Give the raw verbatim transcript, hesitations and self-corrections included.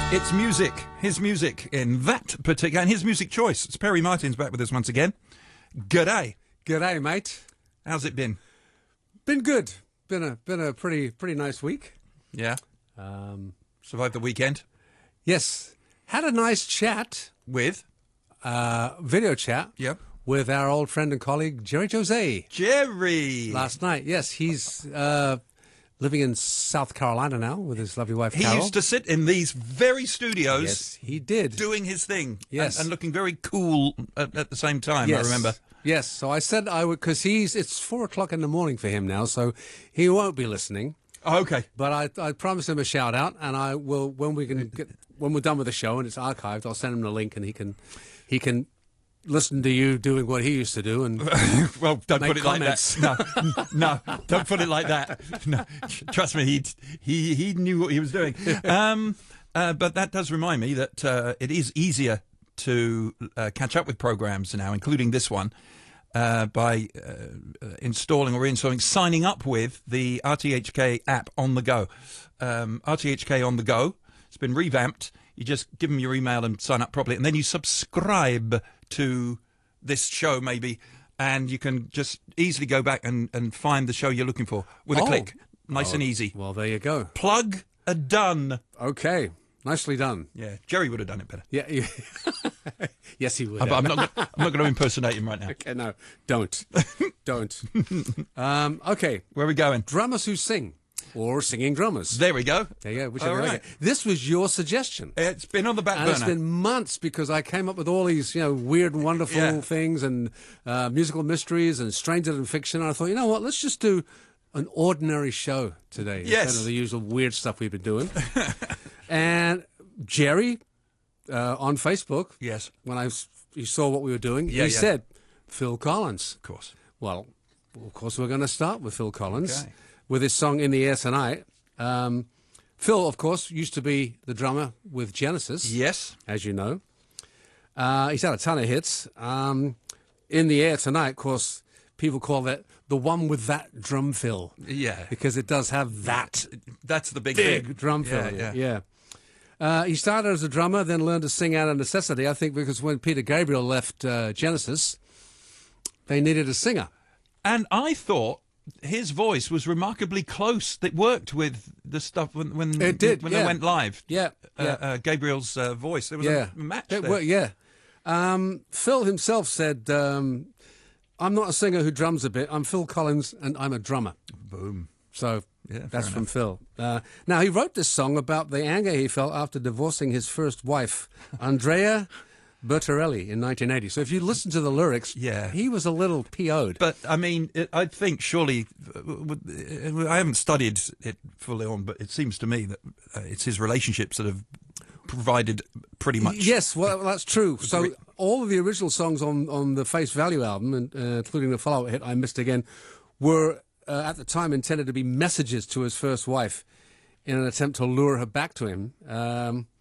It's music, his music in that particular, and his music choice. It's Perry Martins back with us once again. G'day. G'day, mate. How's it been? Been good. Been a been a pretty pretty nice week. Yeah. Um, Survived the weekend yes, had a nice chat, with uh, video chat. Yep. With our old friend and colleague Jerry Jose Jerry last night. Yes, he's uh, living in South Carolina now with his lovely wife He Carol. used to sit in these very studios. Yes, he did. Doing his thing. Yes. And, and looking very cool at, at the same time. Yes. I remember. Yes. So I said I would, because he's it's four o'clock in the morning for him now, so he won't be listening. Oh, okay. But I, I promised him a shout out, and I will when we can get when we're done with the show and it's archived. I'll send him the link, and he can he can listen to you doing what he used to do. And well, don't make put it comments. like that. No, no, don't put it like that. No, trust me, he he he knew what he was doing. Um, uh, but that does remind me that uh, it is easier to uh, catch up with programs now, including this one. Uh, by uh, installing or reinstalling, signing up with the R T H K app on the go. Um, R T H K on the go. It's been revamped. You just give them your email and sign up properly, and then you subscribe to this show maybe, and you can just easily go back and, and find the show you're looking for with a Oh. click. Nice Oh, and easy. Well, there you go. Plug a done. Okay, nicely done. Yeah, Jerry would have done it better. Yeah. yeah. Yes, he would. But I'm not. Gonna, I'm not going to impersonate him right now. Okay, no, don't, don't. Um, okay, Where are we going? drummers who sing or singing drummers. There we go. There you go. Whichever All way. right. This was your suggestion. It's been on the back And burner. it's been months because I came up with all these, you know, weird and wonderful Yeah. things and uh, musical mysteries and stranger than fiction. And I thought, you know what? Let's just do an ordinary show today Yes. instead of the usual weird stuff we've been doing. And Jerry uh, on Facebook, Yes, when I s- he saw what we were doing, Yeah, he yeah. said, Phil Collins. of course. Well, of course, we're going to start with Phil Collins Okay. with his song In the Air Tonight. Um, Phil, of course, used to be the drummer with Genesis, Yes. as you know. Uh, he's had a ton of hits. Um, In the Air Tonight, of course, people call that the one with that drum fill Yeah. because it does have that That's the big, big bit. drum fill. Yeah, in yeah. it, yeah. Uh, he started as a drummer, then learned to sing out of necessity, I think, because when Peter Gabriel left uh, Genesis, they needed a singer. And I thought his voice was remarkably close. It worked with the stuff when when, It did, when yeah. they went live. Yeah, Uh, yeah. uh, Gabriel's uh, voice. There was yeah. a match It there. wor- yeah. Um, Phil himself said, um, I'm not a singer who drums a bit. I'm Phil Collins, and I'm a drummer. Boom. So Yeah, fair that's from enough. Phil. Uh, now, he wrote this song about the anger he felt after divorcing his first wife, Andrea Bertarelli, in nineteen eighty. So if you listen to the lyrics, Yeah. he was a little P O'd. But I mean, it, I think surely uh, with- I haven't studied it fully on, but it seems to me that uh, it's his relationships that have provided pretty much. Yes, well, that's true. So all of the original songs on, on the Face Value album, and, uh, including the follow-up hit, I Missed Again, were uh, at the time intended to be messages to his first wife in an attempt to lure her back to him. Um,